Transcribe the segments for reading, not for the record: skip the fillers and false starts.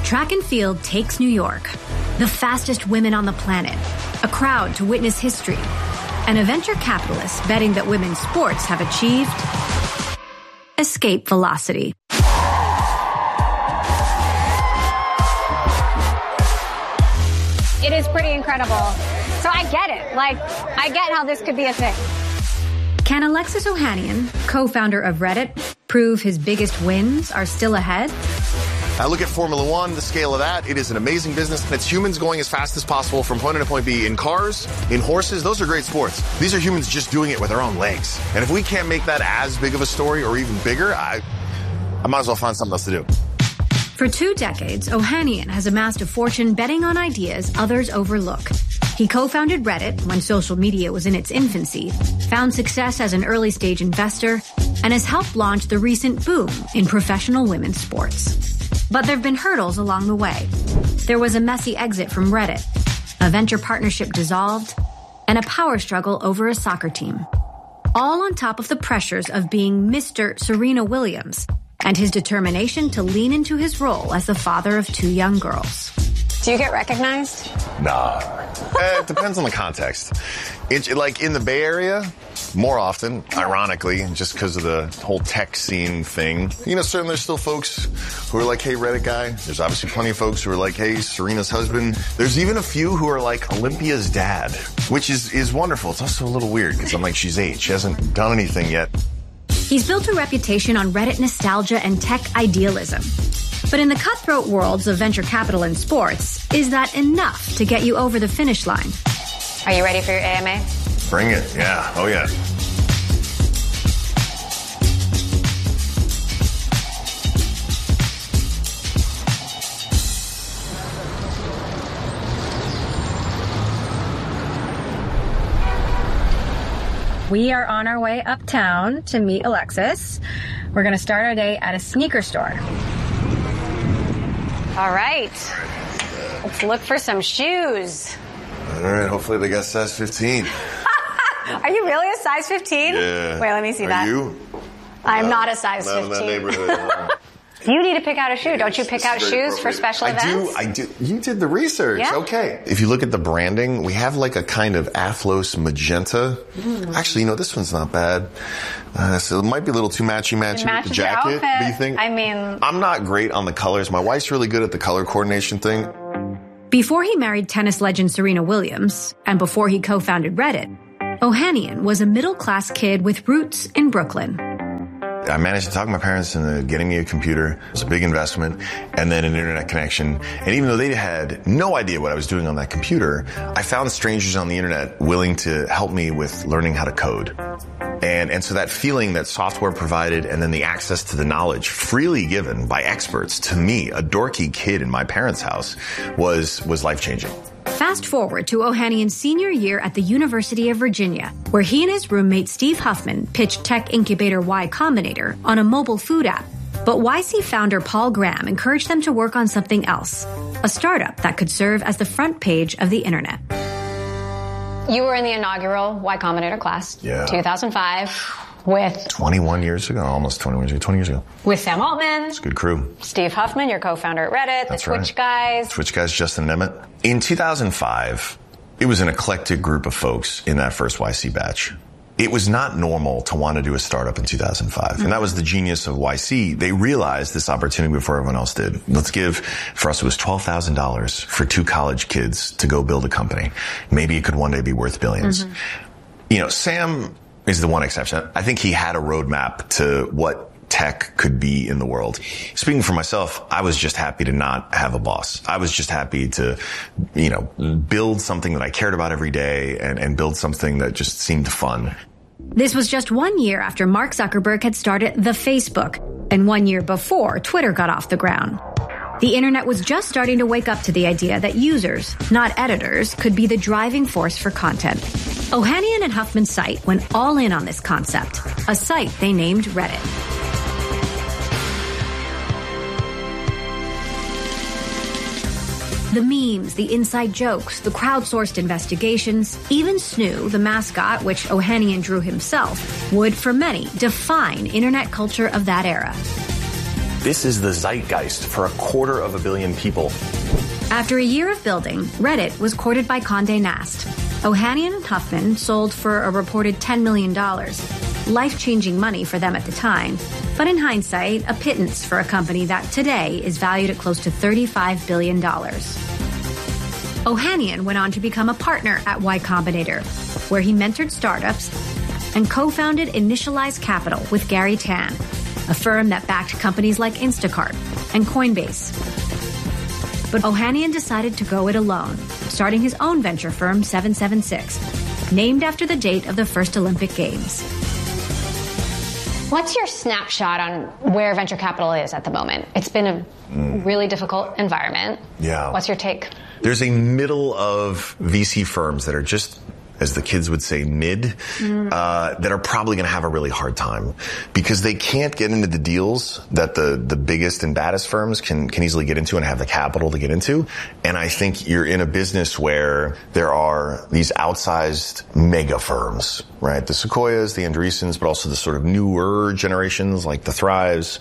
Track and field takes New York. The fastest women on the planet. A crowd to witness history. And a venture capitalist betting that women's sports have achieved escape velocity. It is pretty incredible. So I get it. I get how this could be a thing. Can Alexis Ohanian, co-founder of Reddit, prove his biggest wins are still ahead? I look at Formula One, the scale of that. It is an amazing business. It's humans going as fast as possible from point A to point B in cars, in horses. Those are great sports. These are humans just doing it with their own legs. And if we can't make that as big of a story or even bigger, I might as well find something else to do. For 2 decades, Ohanian has amassed a fortune betting on ideas others overlook. He co-founded Reddit when social media was in its infancy, found success as an early-stage investor, and has helped launch the recent boom in professional women's sports. But there have been hurdles along the way. There was a messy exit from Reddit, a venture partnership dissolved, and a power struggle over a soccer team. All on top of the pressures of being Mr. Serena Williams and his determination to lean into his role as the father of 2 young girls. Do you get recognized? Nah. It depends on the context. Like in the Bay Area, more often, ironically, just because of the whole tech scene thing. You know, certainly there's still folks who are like, hey, Reddit guy. There's obviously plenty of folks who are like, hey, Serena's husband. There's even a few who are like Olympia's dad, which is wonderful. It's also a little weird because I'm like, she's 8. She hasn't done anything yet. He's built a reputation on Reddit nostalgia and tech idealism. But in the cutthroat worlds of venture capital and sports, is that enough to get you over the finish line? Are you ready for your AMA? Bring it. Yeah. Oh, yeah. We are on our way uptown to meet Alexis. We're going to start our day at a sneaker store. All right. Let's look for some shoes. All right. Hopefully they got size 15. Are you really a size 15? Yeah. Wait, let me see that. Are you? I'm not a size not 15. In that neighborhood. You need to pick out a shoe. Don't you pick out shoes for special events? I do. You did the research. Yeah. Okay. If you look at the branding, we have like a kind of Athlos magenta. Actually, you know, this one's not bad. So it might be a little too matchy with the jacket. Do you think? I mean, I'm not great on the colors. My wife's really good at the color coordination thing. Before he married tennis legend Serena Williams, and before he co-founded Reddit, Ohanian was a middle-class kid with roots in Brooklyn. I managed to talk my parents into getting me a computer. It was a big investment, and then an internet connection. And even though they had no idea what I was doing on that computer, I found strangers on the internet willing to help me with learning how to code. And so that feeling that software provided and then the access to the knowledge freely given by experts to me, a dorky kid in my parents' house, was life-changing. Fast forward to Ohanian's senior year at the University of Virginia, where he and his roommate Steve Huffman pitched tech incubator Y Combinator on a mobile food app. But YC founder Paul Graham encouraged them to work on something else, a startup that could serve as the front page of the internet. you were in the inaugural Y Combinator class, 2005. With 21 years ago, almost 21 years ago, 20 years ago. With Sam Altman. It's a good crew. Steve Huffman, your co-founder at Reddit. That's the Twitch right. guys. Twitch guys, Justin Nemeth. In 2005, it was an eclectic group of folks in that first YC batch. It was not normal to want to do a startup in 2005. And that was the genius of YC. They realized this opportunity before everyone else did. Let's give, for us it was $12,000 for 2 college kids to go build a company. Maybe it could one day be worth billions. You know, Sam is the one exception. I think he had a roadmap to what tech could be in the world. Speaking for myself, I was just happy to not have a boss. I was just happy to, you know, build something that I cared about every day and build something that just seemed fun. This was just 1 year after Mark Zuckerberg had started the Facebook, and 1 year before Twitter got off the ground. The internet was just starting to wake up to the idea that users, not editors, could be the driving force for content. Ohanian and Huffman's site went all in on this concept, a site they named Reddit. The memes, the inside jokes, the crowdsourced investigations, even Snoo, the mascot, which Ohanian drew himself, would, for many, define internet culture of that era. This is the zeitgeist for 250 million people. After a year of building, Reddit was courted by Condé Nast. Ohanian and Huffman sold for a reported $10 million. Life-changing money for them at the time, but in hindsight, a pittance for a company that today is valued at close to $35 billion. Ohanian went on to become a partner at Y Combinator, where he mentored startups and co-founded Initialize Capital with Gary Tan, a firm that backed companies like Instacart and Coinbase. But Ohanian decided to go it alone, starting his own venture firm, 776, named after the date of the first Olympic Games. What's your snapshot on where venture capital is at the moment? It's been a really difficult environment. Yeah. What's your take? There's a middle of VC firms that are just, as the kids would say, mid, that are probably going to have a really hard time because they can't get into the deals that the biggest and baddest firms can easily get into and have the capital to get into. And I think you're in a business where there are these outsized mega firms, right? The Sequoias, the Andreessens, but also the sort of newer generations like the Thrives.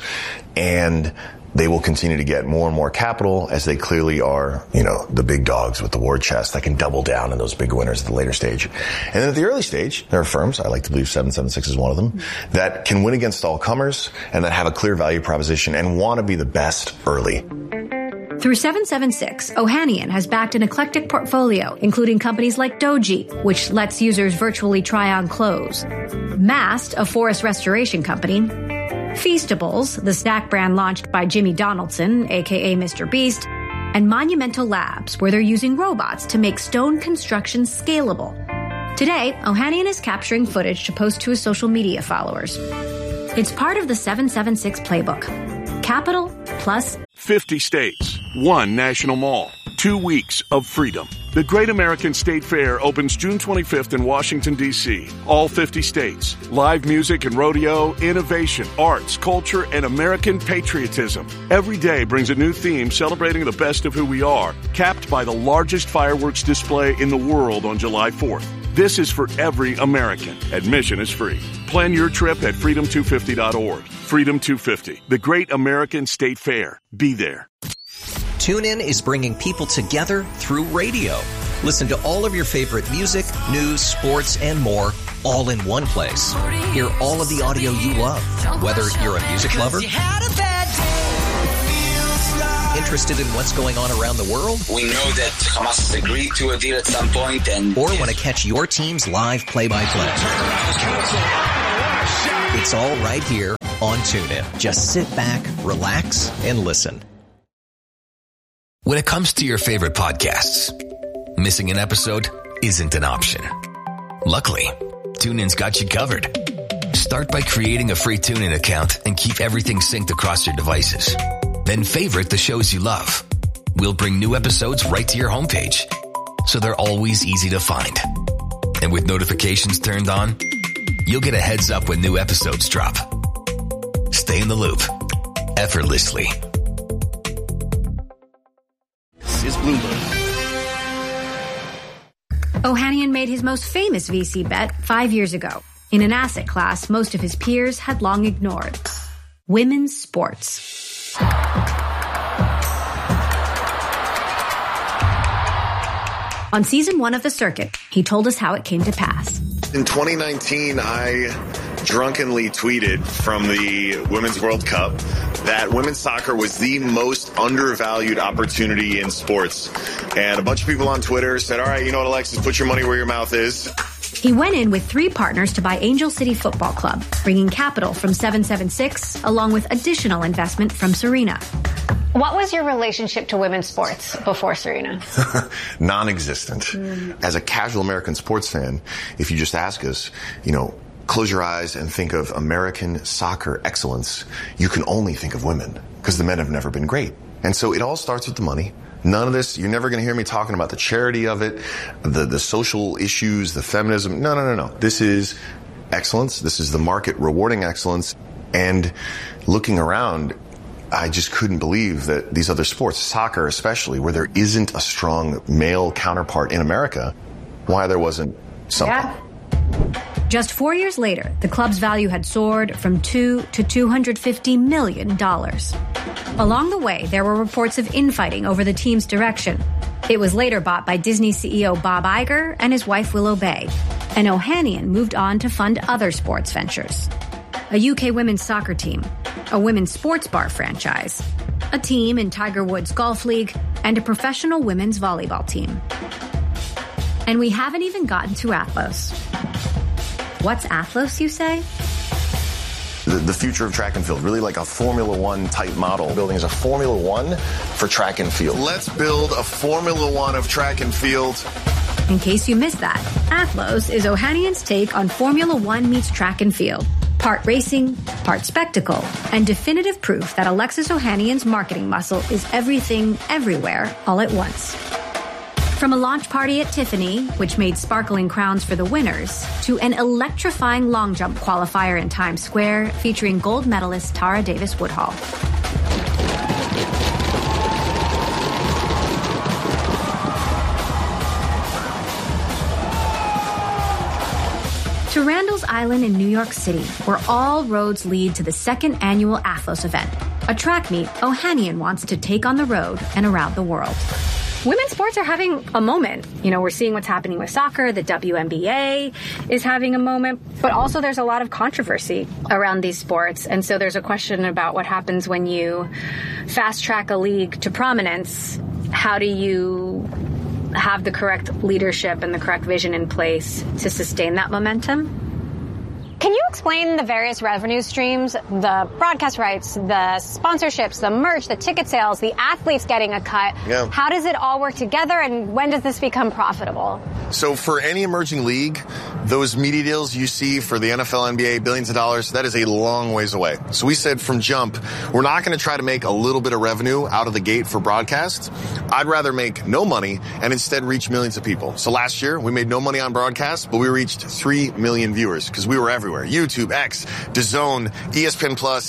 And they will continue to get more and more capital as they clearly are, the big dogs with the war chest that can double down in those big winners at the later stage. And then at the early stage, there are firms, I like to believe 776 is one of them, that can win against all comers and that have a clear value proposition and want to be the best early. Through 776, Ohanian has backed an eclectic portfolio, including companies like Doji, which lets users virtually try on clothes, Mast, a forest restoration company, Feastables, the snack brand launched by Jimmy Donaldson, aka Mr. Beast, and Monumental Labs, where they're using robots to make stone construction scalable. Today, Ohanian is capturing footage to post to his social media followers. It's part of the 776 playbook. Capital plus 50 states, 1 national mall, 2 weeks of freedom. The Great American State Fair opens June 25th in Washington, D.C. All 50 states. Live music and rodeo, innovation, arts, culture, and American patriotism. Every day brings a new theme celebrating the best of who we are, capped by the largest fireworks display in the world on July 4th. This is for every American. Admission is free. Plan your trip at freedom250.org. Freedom 250, the Great American State Fair. Be there. TuneIn is bringing people together through radio. Listen to all of your favorite music, news, sports, and more, all in one place. Hear all of the audio you love, whether you're a music lover, interested in what's going on around the world, we know that Hamas has agreed to a deal at some point, and or want to catch your team's live play-by-play. It's all right here on TuneIn. Just sit back, relax, and listen. When it comes to your favorite podcasts, missing an episode isn't an option. Luckily, TuneIn's got you covered. Start by creating a free TuneIn account and keep everything synced across your devices. Then favorite the shows you love. We'll bring new episodes right to your homepage, so they're always easy to find. And with notifications turned on, you'll get a heads up when new episodes drop. Stay in the loop, effortlessly. Is Bloomberg. Ohanian made his most famous VC bet 5 years ago in an asset class most of his peers had long ignored: women's sports. On season 1 of The Circuit, he told us how it came to pass. In 2019, I drunkenly tweeted from the Women's World Cup that women's soccer was the most undervalued opportunity in sports. And a bunch of people on Twitter said, all right, you know what, Alexis, put your money where your mouth is. He went in with 3 partners to buy Angel City Football Club, bringing capital from 776, along with additional investment from Serena. What was your relationship to women's sports before Serena? Non-existent. As a casual American sports fan, if you just ask us, close your eyes and think of American soccer excellence, you can only think of women, because the men have never been great. And so it all starts with the money. None of this, you're never going to hear me talking about the charity of it, the social issues, the feminism. No. This is excellence. This is the market rewarding excellence. And looking around, I just couldn't believe that these other sports, soccer especially, where there isn't a strong male counterpart in America, why there wasn't something. Yeah. Just 4 years later, the club's value had soared from $2 to $250 million. Along the way, there were reports of infighting over the team's direction. It was later bought by Disney CEO Bob Iger and his wife Willow Bay, and Ohanian moved on to fund other sports ventures. A UK women's soccer team, a women's sports bar franchise, a team in Tiger Woods Golf League, and a professional women's volleyball team. And we haven't even gotten to Athlos. What's Athlos, you say? The future of track and field, really like a Formula One type model. Building is a Formula One for track and field. Let's build a Formula One of track and field. In case you missed that, Athlos is Ohanian's take on Formula One meets track and field. Part racing, part spectacle, and definitive proof that Alexis Ohanian's marketing muscle is everything, everywhere, all at once. From a launch party at Tiffany, which made sparkling crowns for the winners, to an electrifying long jump qualifier in Times Square featuring gold medalist Tara Davis Woodhall. To Randall's Island in New York City, where all roads lead to the second annual Athlos event, a track meet Ohanian wants to take on the road and around the world. Women's sports are having a moment. You know, we're seeing what's happening with soccer. The WNBA is having a moment. But also there's a lot of controversy around these sports. And so there's a question about what happens when you fast track a league to prominence. How do you have the correct leadership and the correct vision in place to sustain that momentum? Can you explain the various revenue streams, the broadcast rights, the sponsorships, the merch, the ticket sales, the athletes getting a cut? Yeah. How does it all work together, and when does this become profitable? So for any emerging league, those media deals you see for the NFL, NBA, billions of dollars, that is a long ways away. So we said from jump, we're not going to try to make a little bit of revenue out of the gate for broadcast. I'd rather make no money and instead reach millions of people. So last year, we made no money on broadcast, but we reached 3 million viewers because we were everywhere. YouTube, X, DAZN, ESPN Plus,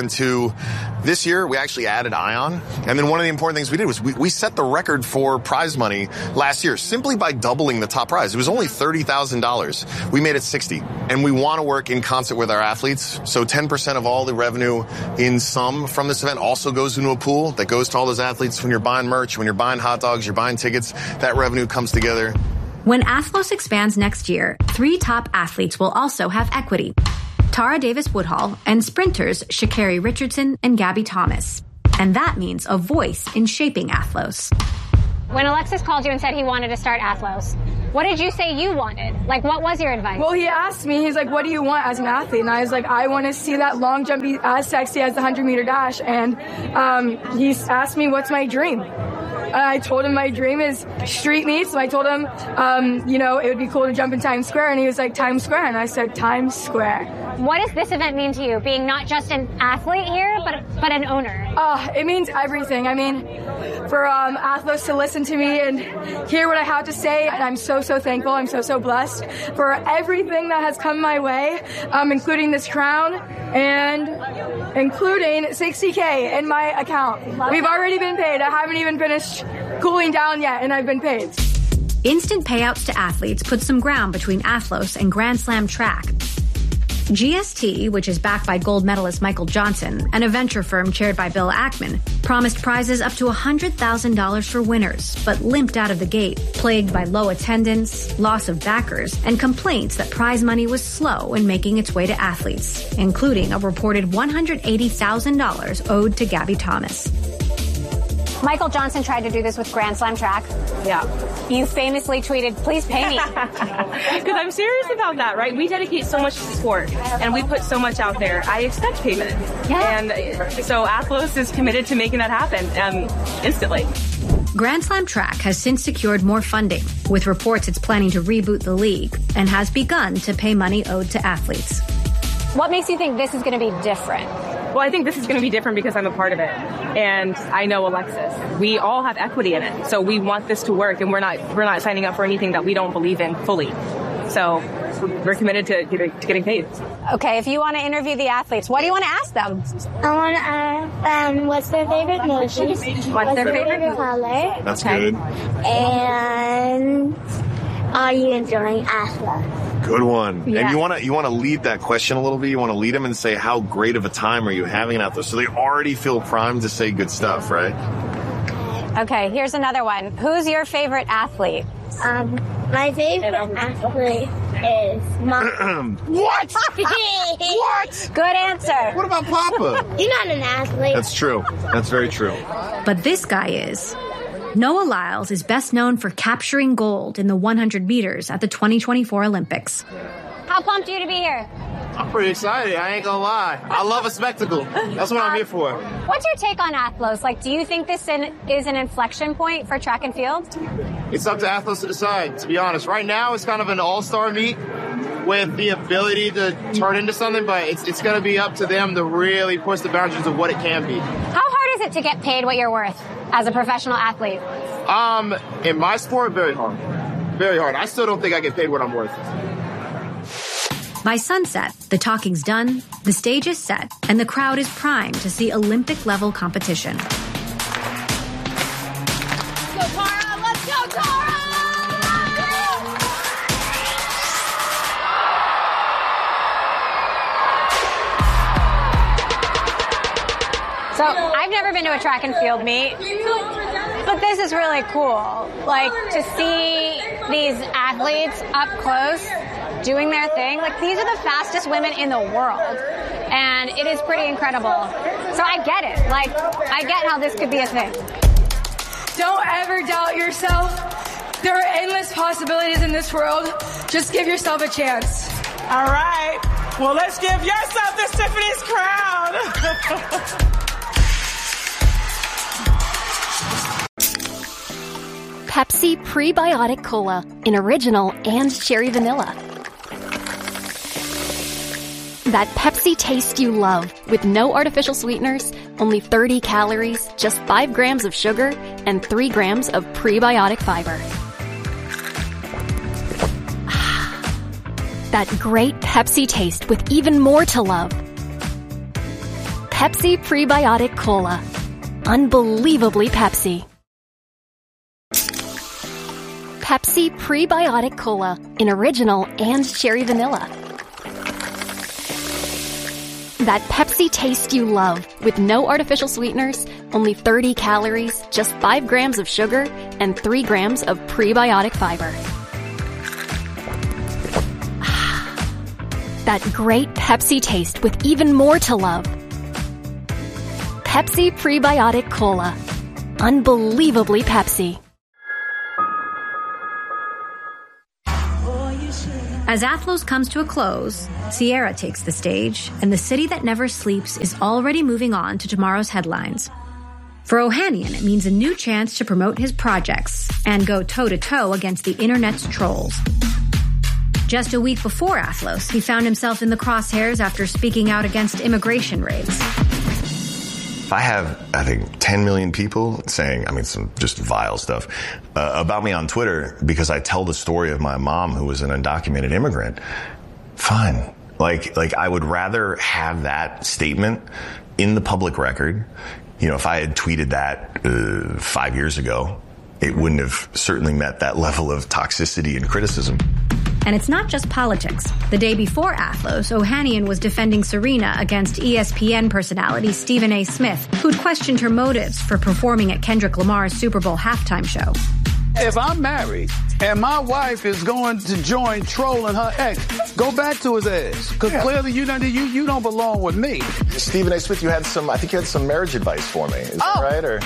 ESPN2. This year, we actually added ION. And then one of the important things we did was we set the record for prize money last year simply by doubling the top prize. It was only $30,000. We made it 60. And we want to work in concert with our athletes. So 10% of all the revenue in sum from this event also goes into a pool that goes to all those athletes. When you're buying merch, when you're buying hot dogs, you're buying tickets, that revenue comes together. When Athlos expands next year, 3 top athletes will also have equity. Tara Davis Woodhall and sprinters Sha'Carri Richardson and Gabby Thomas. And that means a voice in shaping Athlos. When Alexis called you and said he wanted to start Athlos, what did you say you wanted? Like, what was your advice? Well, he asked me, he's like, what do you want as an athlete? And I was like, I want to see that long jump be as sexy as the 100-meter dash. And he asked me, what's my dream? I told him my dream is street meets. So I told him, it would be cool to jump in Times Square. And he was like, Times Square. And I said, Times Square. What does this event mean to you, being not just an athlete here, but an owner? It means everything. I mean, for Athlos to listen to me and hear what I have to say, and I'm so thankful. I'm so blessed for everything that has come my way, including this crown and including $60K in my account. We've already been paid. I haven't even finished cooling down yet, and I've been paid. Instant payouts to athletes put some ground between Athlos and Grand Slam track. GST, which is backed by gold medalist Michael Johnson, and a venture firm chaired by Bill Ackman, promised prizes up to $100,000 for winners, but limped out of the gate, plagued by low attendance, loss of backers, and complaints that prize money was slow in making its way to athletes, including a reported $180,000 owed to Gabby Thomas. Michael Johnson tried to do this with Grand Slam track. Yeah. You famously tweeted, please pay me. Because I'm serious about that, right? We dedicate so much to sport, and we put so much out there. I expect payment. Yeah. And so Athlos is committed to making that happen instantly. Grand Slam track has since secured more funding, with reports it's planning to reboot the league, and has begun to pay money owed to athletes. What makes you think this is going to be different? Well, I think this is going to be different because I'm a part of it. And I know Alexis. We all have equity in it. So we want this to work, and we're not signing up for anything that we don't believe in fully. So we're committed to getting paid. Okay, if you want to interview the athletes, what do you want to ask them? I want to ask what's their favorite emoji? What's their favorite color? That's good. And are you enjoying Athlos? Good one. Yeah. And you want to lead that question a little bit. You want to lead them and say, how great of a time are you having out there? So they already feel primed to say good stuff, right? Okay, here's another one. Who's your favorite athlete? My favorite athlete is Mom. What? What? Good answer. What about Papa? You're not an athlete. That's true. That's very true. But this guy is. Noah Lyles is best known for capturing gold in the 100 meters at the 2024 Olympics. How pumped are you to be here? I'm pretty excited. I ain't gonna lie. I love a spectacle. That's what I'm here for. What's your take on Athlos? Like, do you think this is an inflection point for track and field? It's up to Athlos to decide, to be honest. Right now, it's kind of an all-star meet with the ability to turn into something, but it's going to be up to them to really push the boundaries of what it can be. How hard is it to get paid what you're worth as a professional athlete? In my sport, very hard. Very hard. I still don't think I get paid what I'm worth. By sunset, the talking's done, the stage is set, and the crowd is primed to see Olympic-level competition. Let's go, Tara! Let's go, Tara! So, I've never been to a track and field meet, but this is really cool. Like, to see these athletes up close doing their thing. Like, these are the fastest women in the world. And it is pretty incredible. So I get it. Like, I get how this could be a thing. Don't ever doubt yourself. There are endless possibilities in this world. Just give yourself a chance. All right. Well, let's give yourself the stiffest crowd. Pepsi Prebiotic Cola in original and cherry vanilla. That Pepsi taste you love, with no artificial sweeteners, only 30 calories, just 5 grams of sugar, and 3 grams of prebiotic fiber. That great Pepsi taste with even more to love. Pepsi Prebiotic Cola. Unbelievably Pepsi. Pepsi Prebiotic Cola in original and cherry vanilla. That Pepsi taste you love, with no artificial sweeteners, only 30 calories, just 5 grams of sugar, and 3 grams of prebiotic fiber. That great Pepsi taste with even more to love. Pepsi Prebiotic Cola. Unbelievably Pepsi. As Athlos comes to a close, Sierra takes the stage, and the city that never sleeps is already moving on to tomorrow's headlines. For Ohanian, it means a new chance to promote his projects and go toe-to-toe against the internet's trolls. Just a week before Athlos, he found himself in the crosshairs after speaking out against immigration raids. If I have, 10 million people saying, some just vile stuff about me on Twitter because I tell the story of my mom who was an undocumented immigrant, fine. Like I would rather have that statement in the public record. You know, if I had tweeted that 5 years ago, it wouldn't have certainly met that level of toxicity and criticism. And it's not just politics. The day before Athlos, Ohanian was defending Serena against ESPN personality Stephen A. Smith, who'd questioned her motives for performing at Kendrick Lamar's Super Bowl halftime show. If I'm married and my wife is going to join trolling her ex, go back to his ass. Because clearly you don't belong with me. Stephen A. Smith, I think you had some marriage advice for me. Is that right? Or...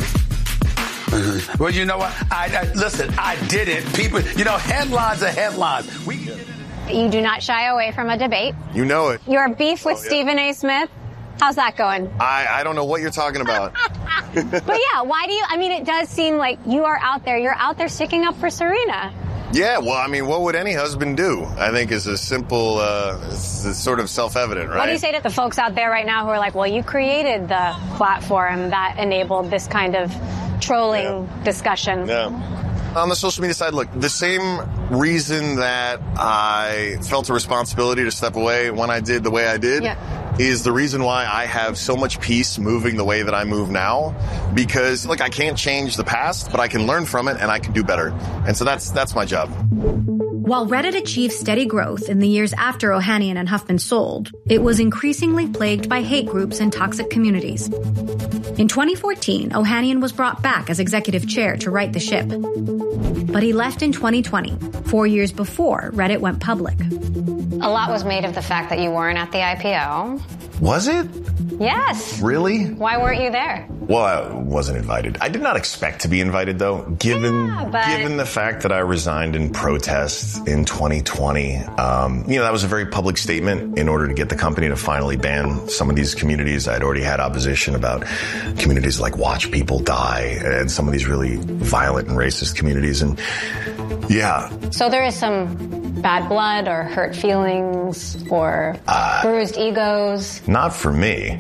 Well, you know what? Listen, I did it. People, headlines are headlines. You do not shy away from a debate. You know it. Your beef with Stephen A. Smith, how's that going? I don't know what you're talking about. But yeah, why do you, it does seem like you are out there. You're out there sticking up for Serena. Yeah, well, what would any husband do? I think is a simple, it's sort of self-evident, right? What do you say to the folks out there right now who are like, well, you created the platform that enabled this kind of trolling discussion? Yeah. On the social media side, look, the same reason that I felt a responsibility to step away when I did the way I did is the reason why I have so much peace moving the way that I move now, because look, I can't change the past, but I can learn from it and I can do better. And so that's my job. While Reddit achieved steady growth in the years after Ohanian and Huffman sold, it was increasingly plagued by hate groups and toxic communities. In 2014, Ohanian was brought back as executive chair to right the ship. But he left in 2020, 4 years before Reddit went public. A lot was made of the fact that you weren't at the IPO. Was it? Yes. Really? Why weren't you there? Well, I wasn't invited. I did not expect to be invited, though, given the fact that I resigned in protest in 2020. That was a very public statement in order to get the company to finally ban some of these communities. I'd already had opposition about communities like Watch People Die and some of these really violent and racist communities. And yeah. So there is some bad blood or hurt feelings or bruised egos? Not for me.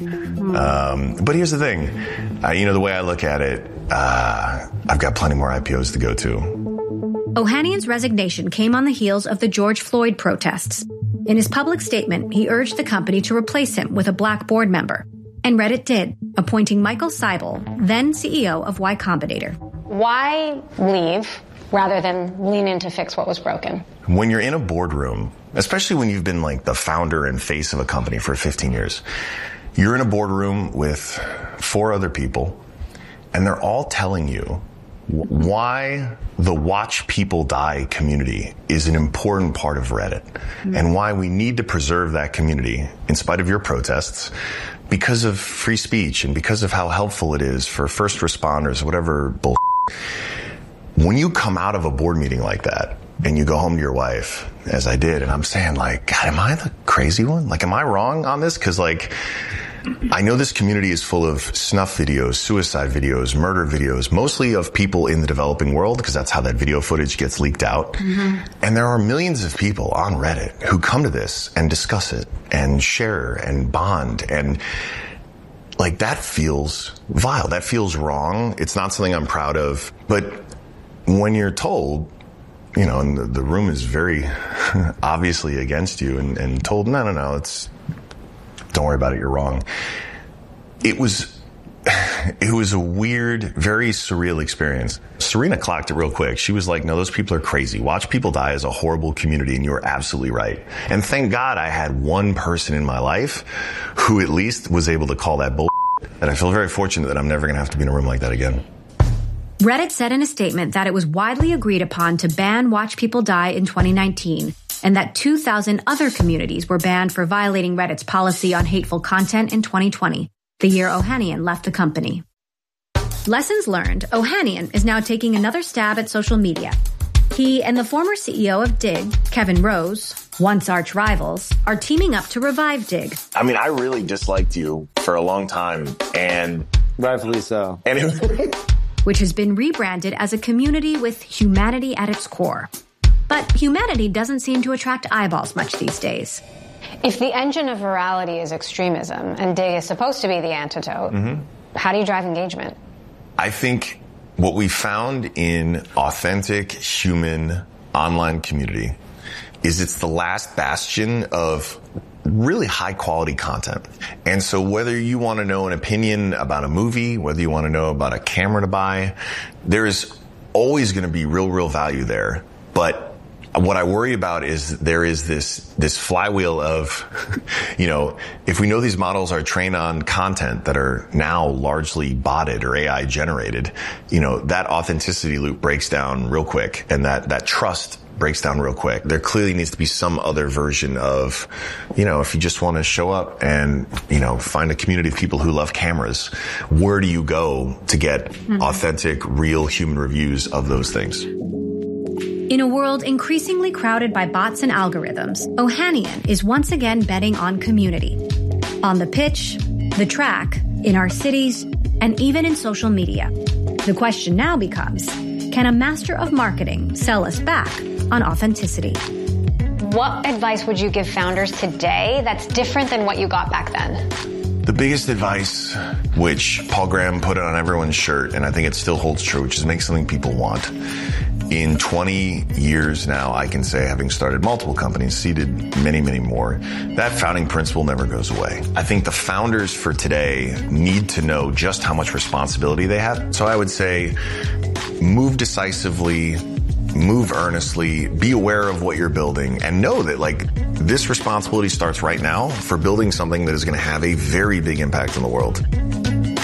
But here's the thing. The way I look at it, I've got plenty more IPOs to go to. Ohanian's resignation came on the heels of the George Floyd protests. In his public statement, he urged the company to replace him with a black board member. And Reddit did, appointing Michael Seibel, then CEO of Y Combinator. Why leave rather than lean in to fix what was broken? When you're in a boardroom, especially when you've been like the founder and face of a company for 15 years, you're in a boardroom with 4 other people, and they're all telling you why the Watch People Die community is an important part of Reddit, and why we need to preserve that community in spite of your protests because of free speech and because of how helpful it is for first responders, whatever bullshit. When you come out of a board meeting like that and you go home to your wife, as I did, and I'm saying like, God, am I the crazy one? Like, am I wrong on this? Because like, I know this community is full of snuff videos, suicide videos, murder videos, mostly of people in the developing world, because that's how that video footage gets leaked out. Mm-hmm. And there are millions of people on Reddit who come to this and discuss it and share and bond. And like, that feels vile. That feels wrong. It's not something I'm proud of. But when you're told, and the room is very obviously against you and told, no, don't worry about it, you're wrong. It was a weird, very surreal experience. Serena clocked it real quick. She was like, no, those people are crazy. Watch People Die is a horrible community, and you're absolutely right. And thank God I had one person in my life who at least was able to call that bull. And I feel very fortunate that I'm never going to have to be in a room like that again. Reddit said in a statement that it was widely agreed upon to ban Watch People Die in 2019, and that 2,000 other communities were banned for violating Reddit's policy on hateful content in 2020, the year Ohanian left the company. Lessons learned, Ohanian is now taking another stab at social media. He and the former CEO of Dig, Kevin Rose, once arch rivals, are teaming up to revive Dig. I mean, I really disliked you for a long time, and rightfully so. Which has been rebranded as a community with humanity at its core. But humanity doesn't seem to attract eyeballs much these days. If the engine of virality is extremism, and Dig is supposed to be the antidote, how do you drive engagement? I think what we found in authentic human online community is it's the last bastion of really high quality content. And so whether you want to know an opinion about a movie, whether you want to know about a camera to buy, there is always going to be real value there. But what I worry about is there is this flywheel of, if we know these models are trained on content that are now largely botted or AI generated, that authenticity loop breaks down real quick, and that trust breaks down real quick. There clearly needs to be some other version of, if you just want to show up and, find a community of people who love cameras, where do you go to get authentic, real human reviews of those things? In a world increasingly crowded by bots and algorithms, Ohanian is once again betting on community. On the pitch, the track, in our cities, and even in social media. The question now becomes, can a master of marketing sell us back on authenticity? What advice would you give founders today that's different than what you got back then? The biggest advice, which Paul Graham put on everyone's shirt, and I think it still holds true, which is make something people want, In 20 years now, I can say, having started multiple companies, seeded many, many more, that founding principle never goes away. I think the founders for today need to know just how much responsibility they have. So I would say move decisively, move earnestly, be aware of what you're building, and know that this responsibility starts right now for building something that is going to have a very big impact on the world.